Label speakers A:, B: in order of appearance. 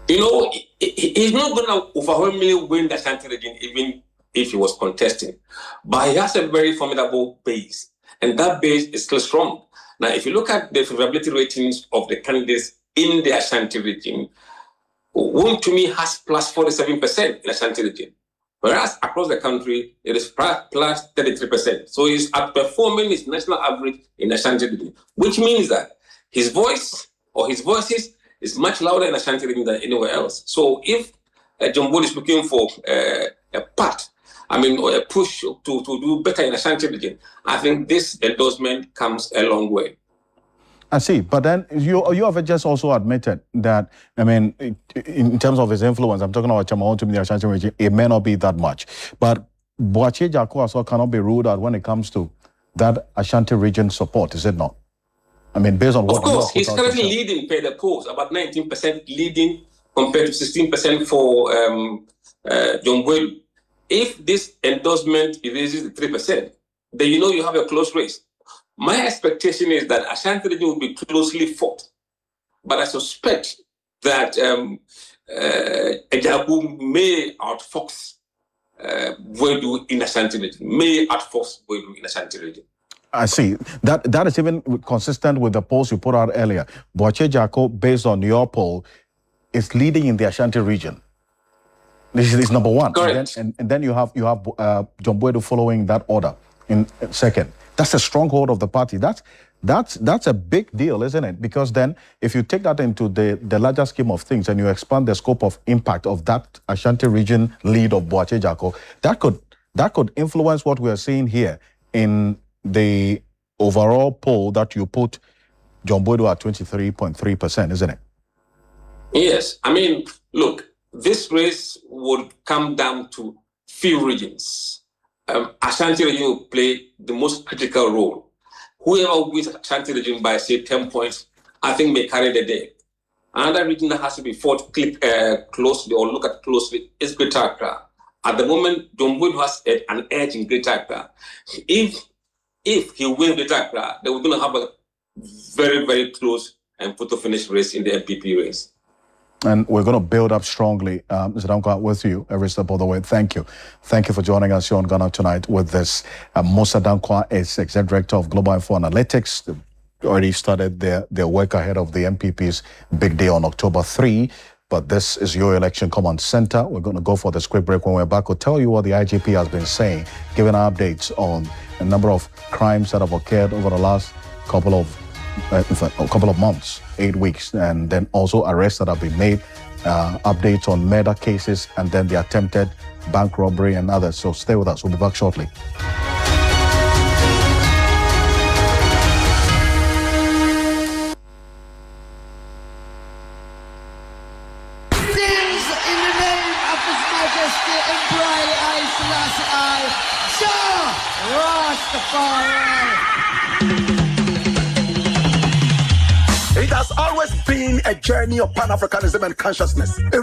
A: He's not going to overwhelmingly win the Ashanti region, even if he was contesting. But he has a very formidable base, and that base is still strong. Now, if you look at the favorability ratings of the candidates in the Ashanti region, Wum to me has plus 47% in the Ashanti region, whereas across the country, it is plus 33%. So he's outperforming his national average in the Ashanti region, which means that his voice or his voices is much louder in Ashanti region than anywhere else. So if John Boyd is looking for a part, or a push to do better in Ashanti region, I think this endorsement comes a long way.
B: I see, but then you have just also admitted that, in terms of his influence, I'm talking about Chamawotu in the Ashanti region, it may not be that much. But Boakye Jarko as well cannot be ruled out when it comes to that Ashanti region support, is it not? Based on what...
A: Of course, he's currently leading per the polls, about 19% leading compared to 16% for John Boyd. If this endorsement erases the 3%, then you have a close race. My expectation is that Ashanti region will be closely fought, but I suspect that Ejabu may outfox Boydu in Ashanti region,
B: I see. That is even consistent with the polls you put out earlier. Boakye Jarko, based on your poll, is leading in the Ashanti region. This is number one.
A: Correct.
B: And then you have John Boydu following that order in second. That's a stronghold of the party. That's a big deal, isn't it? Because then if you take that into the larger scheme of things and you expand the scope of impact of that Ashanti region lead of Boakye Jarko, that could influence what we are seeing here in the overall poll that you put John Boydu at 23.3%, isn't it?
A: Yes. Look, this race would come down to few regions. Ashanti region will play the most critical role. Whoever wins Ashanti region by, say, 10 points, I think may carry the day. Another region that has to be fought closely or look at closely is Greater Accra. At the moment, John Boydu has an edge in Greater Accra. If he wins Greater Accra, then we're going to have a very, very close and photo-finish race in the MPP race.
B: And we're going to build up strongly, Mr. Danquah, with you every step of the way. Thank you. Thank you for joining us here on Ghana Tonight with this. Musa Danquah is Executive Director of Global Info Analytics. They already started their work ahead of the MPP's big day on October 3. But this is your election command center. We're going to go for this quick break. When we're back, we'll tell you what the IGP has been saying, giving updates on a number of crimes that have occurred over the last couple of months, 8 weeks, and then also arrests that have been made, updates on murder cases, and then the attempted bank robbery and others. So stay with us. We'll be back shortly.
C: It has always been a journey of Pan-Africanism and consciousness.